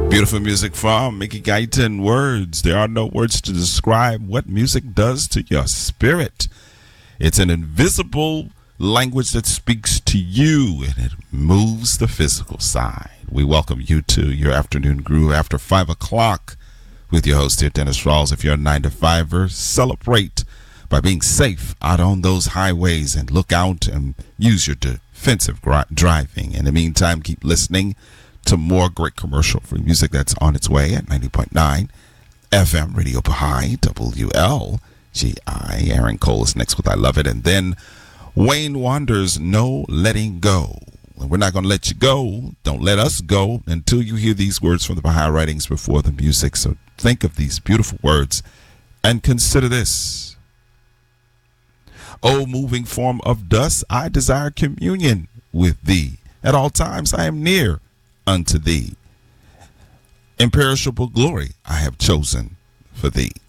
Beautiful music from Mickey Guyton. Words. There are no words to describe what music does to your spirit. It's an invisible language that speaks to you, and it moves the physical side. We welcome you to your afternoon groove after 5 o'clock with your host here, Dennis Rawls. If you're a 9-to-5er, celebrate by being safe out on those highways and look out and use your defensive driving. In the meantime, keep listening to more great commercial-free music that's on its way at 90.9 FM Radio Baha'i, WLGI. Aaron Cole is next with I Love It. And then Wayne Wonder's No Letting Go. We're not going to let you go. Don't let us go until you hear these words from the Baha'i writings before the music. So think of these beautiful words and consider this. O moving form of dust, I desire communion with thee. At all times I am near unto thee. Imperishable glory I have chosen for thee.